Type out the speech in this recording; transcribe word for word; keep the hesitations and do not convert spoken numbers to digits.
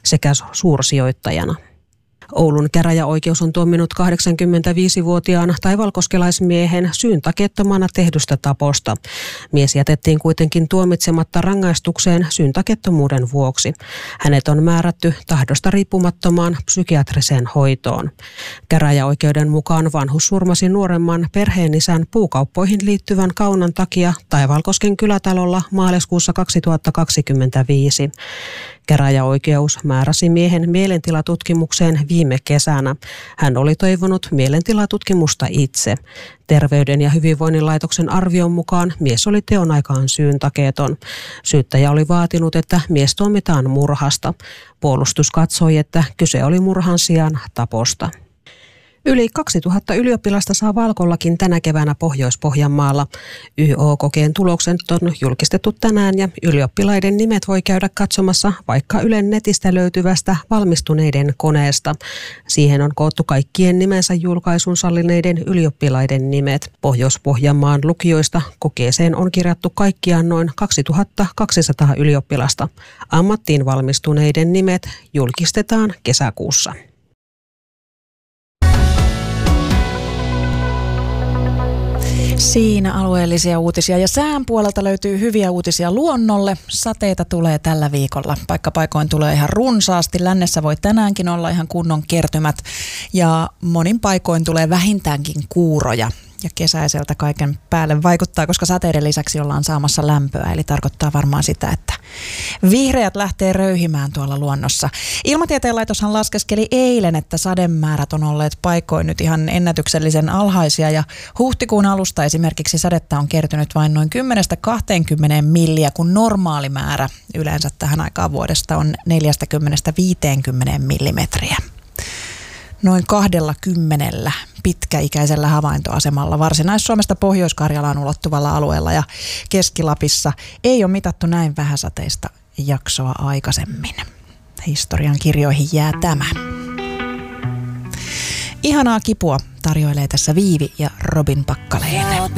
sekä suursijoittajana. Oulun käräjäoikeus on tuominnut kahdeksankymmentäviisivuotiaan taivalkoskelaismiehen syyntakeettomana tehdystä taposta. Mies jätettiin kuitenkin tuomitsematta rangaistukseen syyntakettomuuden vuoksi. Hänet on määrätty tahdosta riippumattomaan psykiatriseen hoitoon. Käräjäoikeuden mukaan vanhus surmasi nuoremman perheenisän puukauppoihin liittyvän kaunan takia Taivalkosken kylätalolla maaliskuussa kaksituhattakaksikymmentäviisi. Käräjäoikeus määräsi miehen mielentilatutkimukseen viime kesänä. Hän oli toivonut mielentilatutkimusta itse. Terveyden ja hyvinvoinnin laitoksen arvion mukaan mies oli teon aikaan syyntakeeton. Syyttäjä oli vaatinut, että mies tuomitaan murhasta. Puolustus katsoi, että kyse oli murhan sijaan taposta. Yli kaksituhatta ylioppilasta saa Valkollakin tänä keväänä Pohjois-Pohjanmaalla. Y O-kokeen tulokset on julkistettu tänään ja ylioppilaiden nimet voi käydä katsomassa vaikka Ylen netistä löytyvästä valmistuneiden koneesta. Siihen on koottu kaikkien nimensä julkaisun sallineiden ylioppilaiden nimet. Pohjois-Pohjanmaan lukioista kokeeseen on kirjattu kaikkiaan noin kaksituhattakaksisataa ylioppilasta. Ammattiin valmistuneiden nimet julkistetaan kesäkuussa. Siinä alueellisia uutisia ja sään puolelta löytyy hyviä uutisia luonnolle. Sateita tulee tällä viikolla. Paikkapaikoin tulee ihan runsaasti. Lännessä voi tänäänkin olla ihan kunnon kertymät ja monin paikoin tulee vähintäänkin kuuroja. Ja kesäiseltä kaiken päälle vaikuttaa, koska sateiden lisäksi ollaan saamassa lämpöä. Eli tarkoittaa varmaan sitä, että vihreät lähtee röyhimään tuolla luonnossa. Ilmatieteen laitoshan laskeskeli eilen, että sademäärät on olleet paikoin nyt ihan ennätyksellisen alhaisia. Ja huhtikuun alusta esimerkiksi sadetta on kertynyt vain noin kymmenestä kahteenkymmeneen milliä, kun normaali määrä yleensä tähän aikaan vuodesta on neljästäkymmenestä viiteenkymmeneen millimetriä. Noin kahdella kymmenellä pitkäikäisellä havaintoasemalla Varsinais-Suomesta Pohjois-Karjalaan ulottuvalla alueella ja Keski-Lapissa ei ole mitattu näin vähäsateista jaksoa aikaisemmin. Historian kirjoihin jää tämä. Ihanaa kipua tarjoilee tässä Viivi ja Robin Packalén.